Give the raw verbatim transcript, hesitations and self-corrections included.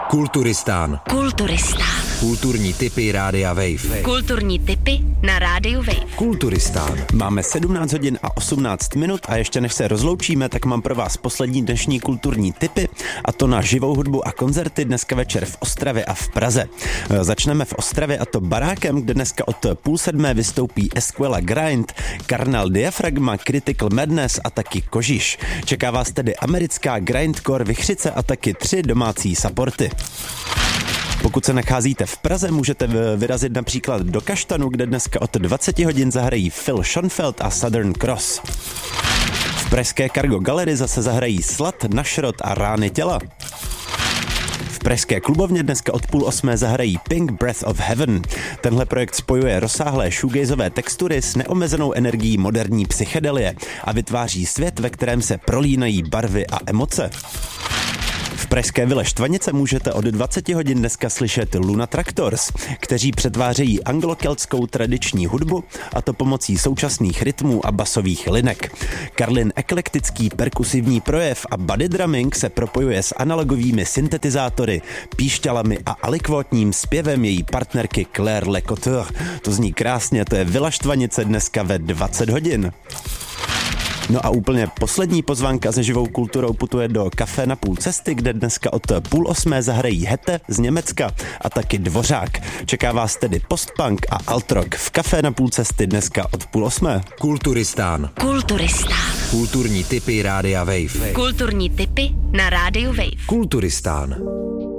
Kulturistán. Kulturistán. Kulturní tipy Rádia Wave. Kulturní tipy na Rádiu Wave. Kulturistán. Máme sedmnáct hodin a osmnáct minut a ještě než se rozloučíme, tak mám pro vás poslední dnešní kulturní tipy, a to na živou hudbu a koncerty dneska večer v Ostravě a v Praze. Začneme v Ostravě, a to barákem, kde dneska od půl sedmé vystoupí Esquela Grind, Carnal Diafragma, Critical Madness a taky Kožiš. Čeká vás tedy americká grindcore vichřice a taky tři domácí supporty. Pokud se nacházíte v Praze, můžete vyrazit například do Kaštanu, kde dneska od dvacet hodin zahrají Phil Schoenfeld a Southern Cross. V pražské Cargo Gallery zase zahrají Slad, Našrot a Rány těla. V pražské klubovně dneska od půl osmé zahrají Pink Breath of Heaven. Tenhle projekt spojuje rozsáhlé shoegazové textury s neomezenou energií moderní psychedelie a vytváří svět, ve kterém se prolínají barvy a emoce. V pražské Vile Štvanice můžete od dvacet hodin dneska slyšet Luna Tractors, kteří přetvářejí anglokeltskou tradiční hudbu, a to pomocí současných rytmů a basových linek. Karlin eklektický perkusivní projev a body drumming se propojuje s analogovými syntetizátory, píšťalami a alikvotním zpěvem její partnerky Claire Le Couture. To zní krásně, to je Vila Štvanice dneska ve dvacet hodin. No a úplně poslední pozvánka se živou kulturou putuje do Café na půl cesty, kde dneska od půl osmé zahrají Hete z Německa a taky Dvořák. Čeká vás tedy postpunk a altrock v Café na půl cesty dneska od půl osmé. Kulturistán. Kulturistán. Kulturní tipy Rádia Wave. Kulturní tipy na Rádiu Wave. Kulturistán.